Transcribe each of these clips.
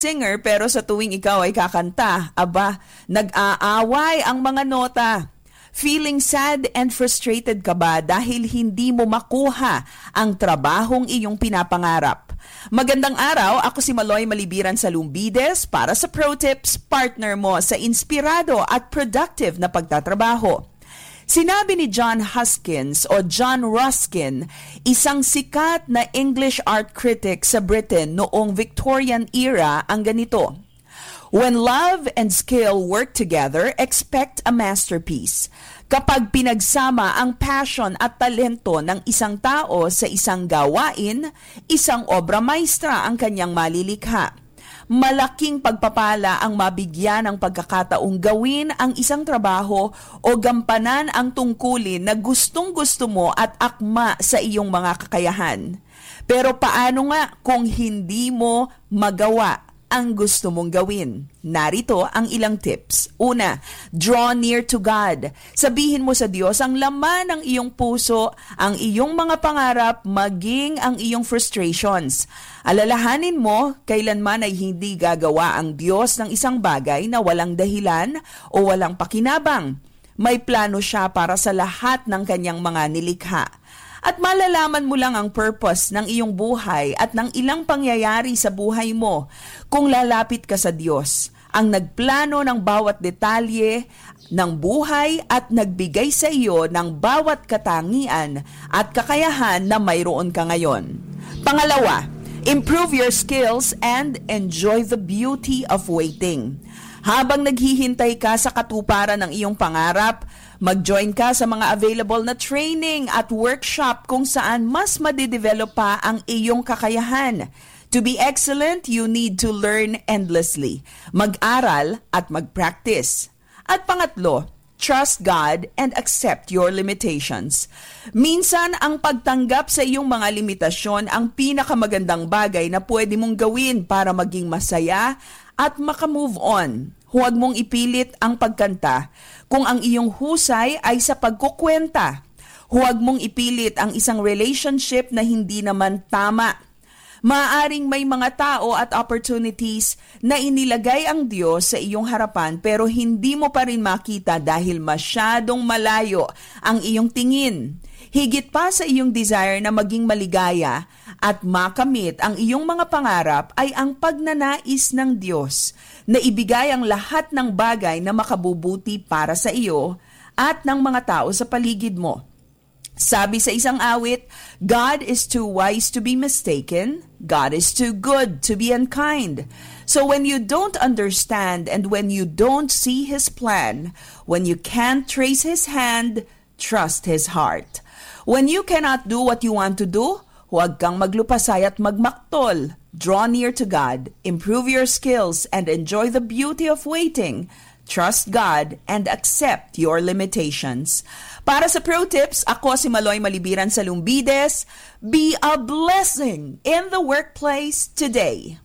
singer pero sa tuwing ikaw ay kakanta, aba, nag-aaway ang mga nota. Feeling sad and frustrated ka ba dahil hindi mo makuha ang trabahong iyong pinapangarap? Magandang araw, ako si Maloy Malibiran sa Lumbides para sa Pro Tips, partner mo sa inspirado at productive na pagtatrabaho. Sinabi ni John Huskins o John Ruskin, isang sikat na English art critic sa Britain noong Victorian era, ang ganito: "When love and skill work together, expect a masterpiece." Kapag pinagsama ang passion at talento ng isang tao sa isang gawain, isang obra maestra ang kanyang malilikha. Malaking pagpapala ang mabigyan ng pagkakataong gawin ang isang trabaho o gampanan ang tungkulin na gustong-gusto mo at akma sa iyong mga kakayahan. Pero paano nga kung hindi mo magawa ang gusto mong gawin? Narito ang ilang tips. Una, draw near to God. Sabihin mo sa Diyos ang laman ng iyong puso, ang iyong mga pangarap, maging ang iyong frustrations. Alalahanin mo, kailanman ay hindi gagawa ang Diyos ng isang bagay na walang dahilan o walang pakinabang. May plano siya para sa lahat ng kanyang mga nilikha. At malalaman mo lang ang purpose ng iyong buhay at ng ilang pangyayari sa buhay mo kung lalapit ka sa Diyos, ang nagplano ng bawat detalye ng buhay at nagbigay sa iyo ng bawat katangian at kakayahan na mayroon ka ngayon. Pangalawa, improve your skills and enjoy the beauty of waiting. Habang naghihintay ka sa katuparan ng iyong pangarap, mag-join ka sa mga available na training at workshop kung saan mas madidevelop pa ang iyong kakayahan. To be excellent, you need to learn endlessly. Mag-aral at mag-practice. At pangatlo, trust God and accept your limitations. Minsan, ang pagtanggap sa iyong mga limitasyon ang pinakamagandang bagay na pwede mong gawin para maging masaya at makamove on. Huwag mong ipilit ang pagkanta kung ang iyong husay ay sa pagkukwenta. Huwag mong ipilit ang isang relationship na hindi naman tama. Maaaring may mga tao at opportunities na inilagay ang Diyos sa iyong harapan pero hindi mo pa rin makita dahil masyadong malayo ang iyong tingin. Higit pa sa iyong desire na maging maligaya at makamit ang iyong mga pangarap ay ang pagnanais ng Diyos na ibigay ang lahat ng bagay na makabubuti para sa iyo at ng mga tao sa paligid mo. Sabi sa isang awit, God is too wise to be mistaken. God is too good to be unkind. So when you don't understand and when you don't see His plan, when you can't trace His hand, trust His heart. When you cannot do what you want to do, huwag kang maglupasay at magmaktol. Draw near to God, improve your skills, and enjoy the beauty of waiting. Trust God and accept your limitations. Para sa Pro Tips, ako si Maloy Malibiran sa Lumbides. Be a blessing in the workplace today.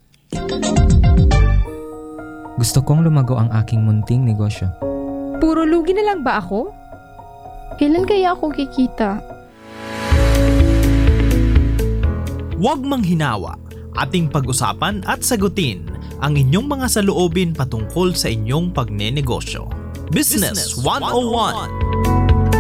Gusto kong lumago ang aking munting negosyo. Puro lugi na lang ba ako? Kailan kaya ako kikita? Huwag manghinawa. Ating pag-usapan at sagutin ang inyong mga saloobin patungkol sa inyong pagnenegosyo. Business 101.